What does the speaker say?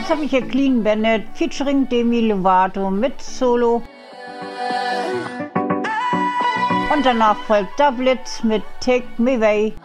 Jetzt habe ich hier Clean Bandit featuring Demi Lovato mit Solo. Und danach folgt Doublet mit Take Me Away.